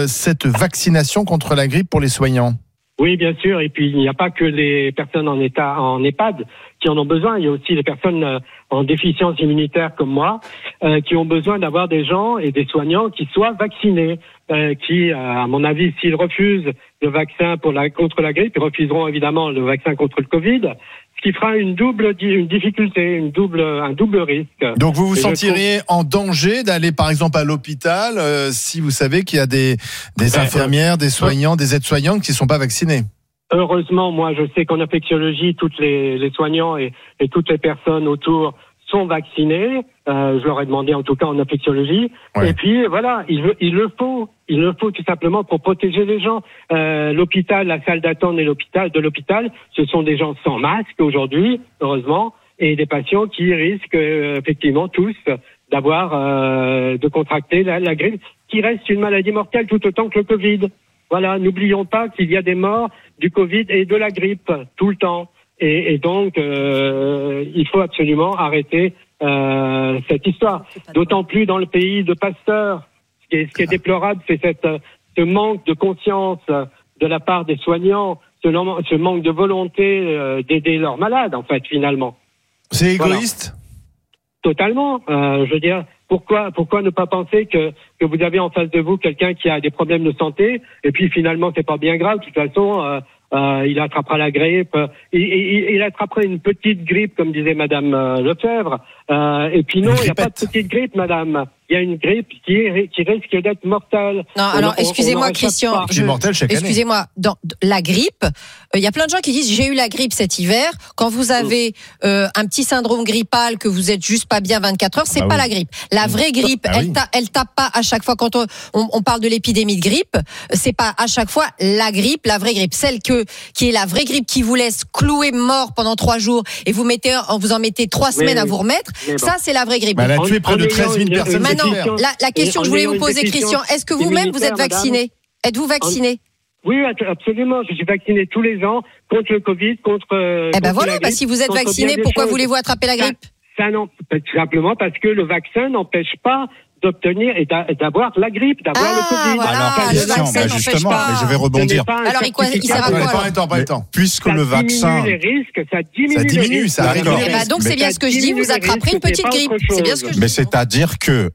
cette vaccination contre la grippe pour les soignants ? Oui, bien sûr. Et puis, il n'y a pas que les personnes en EHPAD qui en ont besoin. Il y a aussi les personnes en déficience immunitaire comme moi, qui ont besoin d'avoir des gens et des soignants qui soient vaccinés, qui, à mon avis, s'ils refusent le vaccin contre la grippe, ils refuseront évidemment le vaccin contre le Covid, ce qui fera une difficulté, un double risque. Donc vous vous sentiriez en danger d'aller par exemple à l'hôpital si vous savez qu'il y a des infirmières, des soignants, des aides-soignantes qui ne sont pas vaccinés ? Heureusement, moi je sais qu'en infectiologie, toutes les soignants et toutes les personnes autour sont vaccinés. Je leur ai demandé en tout cas en infectiologie. Ouais. Et puis voilà, il le faut tout simplement pour protéger les gens. L'hôpital, la salle d'attente de l'hôpital, ce sont des gens sans masque aujourd'hui, heureusement, et des patients qui risquent effectivement tous de contracter la grippe, qui reste une maladie mortelle tout autant que le Covid. Voilà, n'oublions pas qu'il y a des morts du Covid et de la grippe tout le temps. Et donc, il faut absolument arrêter cette histoire. D'autant plus dans le pays de Pasteur. Ce qui est déplorable, c'est ce manque de conscience de la part des soignants, ce manque de volonté d'aider leurs malades, en fait, finalement. C'est égoïste ? Voilà. Totalement. Je veux dire, pourquoi ne pas penser que vous avez en face de vous quelqu'un qui a des problèmes de santé, et puis finalement, c'est pas bien grave, de toute façon... il attrapera la grippe, il attrapera une petite grippe, comme disait Madame Lefebvre. Et puis non, il n'y a pas de petite grippe, Madame. Il y a une grippe qui risque d'être mortelle. Non, alors excusez-moi, Christian. Excusez-moi. Dans la grippe, il y a plein de gens qui disent j'ai eu la grippe cet hiver. Quand vous avez un petit syndrome grippal, que vous êtes juste pas bien 24 heures, c'est pas la grippe. La vraie grippe, elle tape pas à chaque fois quand on parle de l'épidémie de grippe. C'est pas à chaque fois la grippe, la vraie grippe, celle qui est la vraie grippe qui vous laisse cloué mort pendant 3 jours et vous en mettez 3 semaines à vous remettre. Ça, c'est la vraie grippe. Elle a tué près de 13 000 personnes. Maintenant, la question que je voulais vous poser, Christian, est-ce que vous-même vous êtes vacciné ? Êtes-vous vacciné ? Oui, absolument. Je suis vacciné tous les ans contre le Covid, contre. Eh ben voilà. Si vous êtes vacciné, pourquoi voulez-vous attraper la grippe ? Ça non, tout simplement parce que le vaccin n'empêche pas d'obtenir et d'avoir la grippe, d'avoir le Covid. Voilà, alors, justement, mais je vais rebondir. Alors, il sert à quoi Pas le temps. Puisque le vaccin... Ça diminue. Donc, c'est bien ce que je dis, vous attraperez une petite grippe. C'est bien ce que je dis. Mais c'est-à-dire que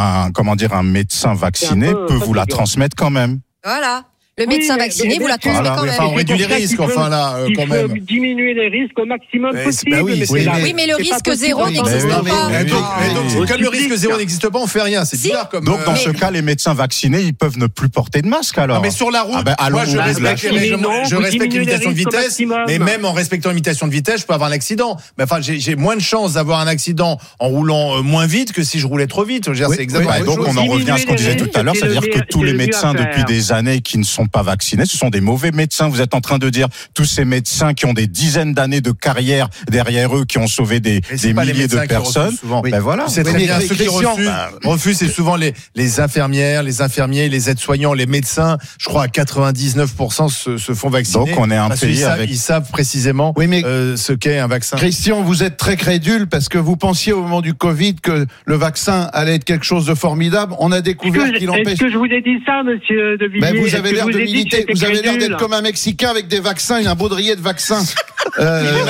un médecin vacciné peut vous la transmettre quand même. Voilà. Le médecin vacciné, vous la transmet quand même. On réduit les risques, quand même. Il faut diminuer les risques au maximum possible. Oui, mais le risque zéro n'existe pas. Donc, comme le risque zéro n'existe pas, on fait rien. C'est bizarre comme. Donc, dans ce cas, les médecins vaccinés, ils peuvent ne plus porter de masque alors. Mais sur la route, moi, je respecte l'imitation de vitesse, mais même en respectant l'imitation de vitesse, je peux avoir un accident. Mais enfin, j'ai moins de chances d'avoir un accident en roulant moins vite que si je roulais trop vite. C'est exactement la même chose. Donc, on en revient à ce qu'on disait tout à l'heure, c'est-à-dire que tous les médecins depuis des années qui ne sont pas vaccinés, ce sont des mauvais médecins. Vous êtes en train de dire tous ces médecins qui ont des dizaines d'années de carrière derrière eux, qui ont sauvé des milliers de personnes. Ben voilà. C'est très bien. Ceux qui refusent, c'est souvent les infirmières, les infirmiers, les aides-soignants, les médecins. Je crois à 99% se font vacciner. Donc on est un pays avec. Ils savent précisément ce qu'est un vaccin. Christian, vous êtes très crédule parce que vous pensiez au moment du Covid que le vaccin allait être quelque chose de formidable. On a découvert qu'il empêche. Est-ce que je vous ai dit ça, monsieur De Villiers ? Vous avez l'air de militer. Vous avez l'air d'être comme un Mexicain avec des vaccins, un baudrier de vaccins. Il est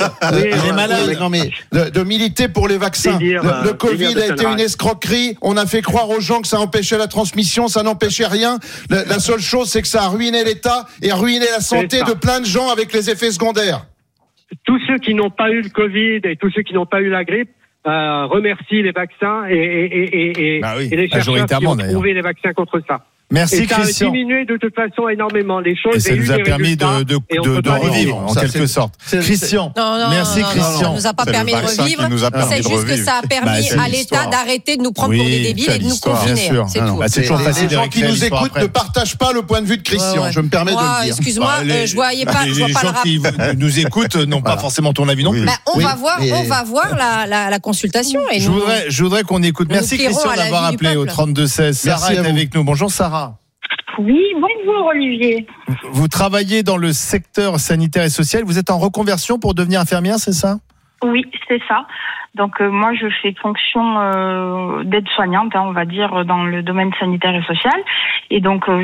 malade. Non mais de militer pour les vaccins. Le Covid a été une escroquerie. On a fait croire aux gens que ça empêchait la transmission, ça n'empêchait rien. La seule chose, c'est que ça a ruiné l'État et a ruiné la santé de plein de gens avec les effets secondaires. Tous ceux qui n'ont pas eu le Covid et tous ceux qui n'ont pas eu la grippe remercient les vaccins et les chercheurs qui ont trouvé les vaccins contre ça. Merci Christian. Ça a diminué de toute façon énormément les choses. Et ça nous a permis de revivre en quelque sorte. Christian, merci Christian. Ça nous a pas permis de revivre. C'est juste que ça a permis à l'État d'arrêter de nous prendre pour des débiles et de nous confiner. C'est tout. C'est toujours facile. Les gens qui nous écoutent ne partagent pas le point de vue de Christian. Je me permets de le dire. Excuse-moi, je voyais pas. Les gens qui nous écoutent n'ont pas forcément ton avis non plus. On va voir la consultation. Je voudrais qu'on écoute. Merci Christian d'avoir appelé au 32-16. Sarah est avec nous. Bonjour Sarah. Oui, bonjour Olivier. Vous travaillez dans le secteur sanitaire et social. Vous êtes en reconversion pour devenir infirmière, c'est ça ? Oui, c'est ça. Donc moi, je fais fonction d'aide-soignante, on va dire, dans le domaine sanitaire et social. Et donc